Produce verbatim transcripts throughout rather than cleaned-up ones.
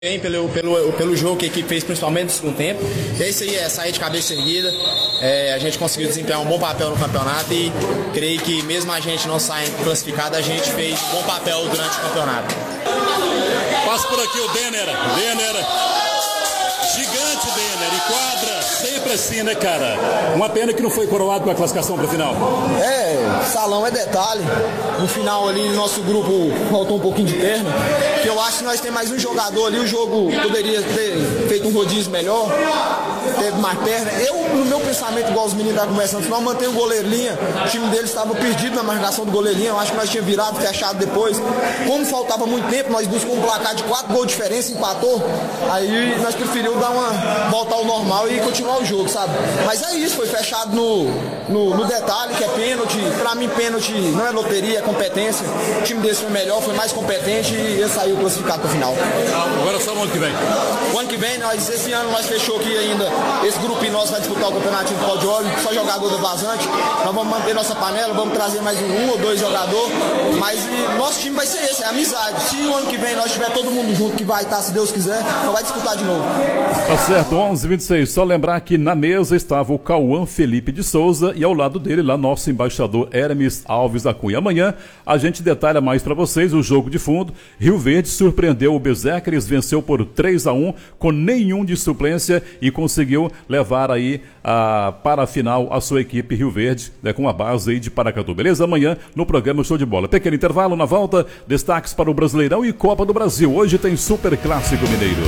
Bem, pelo, pelo, pelo jogo que a equipe fez, principalmente no segundo tempo. E é isso aí, é sair de cabeça erguida. É, a gente conseguiu desempenhar um bom papel no campeonato e creio que mesmo a gente não saindo classificado, a gente fez um bom papel durante o campeonato. Passa por aqui o Denner, Denner, gigante Denner, e quadra, sempre assim, né, cara? Uma pena que não foi coroado com a classificação para o final. É, salão é detalhe. No final ali, nosso grupo faltou um pouquinho de perna, que eu acho que nós temos mais um jogador ali, o jogo poderia ter feito um rodízio melhor, teve mais perna. Eu, no meu pensamento, igual os meninos estavam conversando, nós mantemos o goleiro linha, o time deles estava perdido na marcação do goleiro linha, eu acho que nós tínhamos virado, fechado depois. Como faltava muito tempo, nós buscamos um placar de quatro gols de diferença, empatou, aí nós preferimos dar uma, voltar ao normal e continuar o jogo, sabe? Mas é isso, foi fechado no, no, no detalhe, que é pênalti. Pra mim, pênalti não é loteria, é competência. O time desse foi melhor, foi mais competente e ele saiu classificado pro final. Agora só no ano que vem. O ano que vem, nós, esse ano nós fechou aqui ainda, esse grupo nosso vai disputar o campeonato de pau de óleo, só jogador da Vazante. Nós vamos manter nossa panela, vamos trazer mais um, um ou dois jogadores, mas e, nosso time vai ser esse, é amizade. Se o ano que vem nós tiver todo mundo junto, que vai estar, se Deus quiser, nós vai disputar de novo. Tá certo, onze e vinte e seis. Só lembrar que na mesa estava o Cauã Felipe de Souza e ao lado dele lá nosso embaixador Hermes Alves da Cunha. Amanhã a gente detalha mais para vocês o jogo de fundo. Rio Verde surpreendeu o Berserkers, venceu por três a um com nenhum de suplência e conseguiu levar aí a, para a final a sua equipe Rio Verde, né, com a base aí de Paracatu. Beleza? Amanhã no programa Show de Bola. Pequeno intervalo, na volta, destaques para o Brasileirão e Copa do Brasil. Hoje tem Super Clássico Mineiro.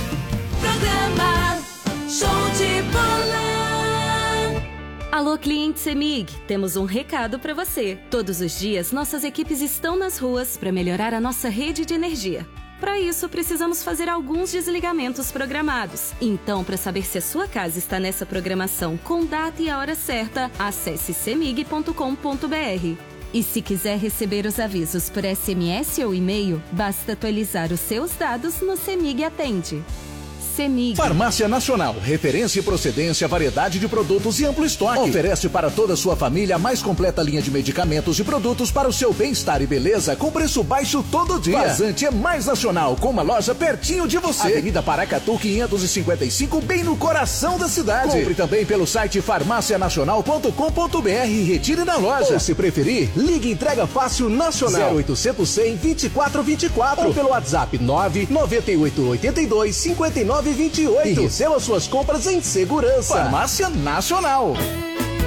Alô, cliente CEMIG, temos um recado para você. Todos os dias, nossas equipes estão nas ruas para melhorar a nossa rede de energia. Para isso, precisamos fazer alguns desligamentos programados. Então, para saber se a sua casa está nessa programação com data e a hora certa, acesse cemig ponto com ponto br. E se quiser receber os avisos por S M S ou e-mail, basta atualizar os seus dados no CEMIG Atende. CEMIG. Farmácia Nacional, referência e procedência, variedade de produtos e amplo estoque. Oferece para toda a sua família a mais completa linha de medicamentos e produtos para o seu bem-estar e beleza com preço baixo todo dia. Vazante é mais nacional, com uma loja pertinho de você. Avenida Paracatu quinhentos e cinquenta e cinco, bem no coração da cidade. Compre também pelo site farmácia nacional ponto com ponto br e retire na loja. Ou se preferir, ligue Entrega Fácil Nacional zero oitocentos, cem, vinte e quatro vinte e quatro ou pelo WhatsApp nove nove oito oito dois, cinco nove vinte e oito e receba suas compras em segurança. Farmácia Nacional.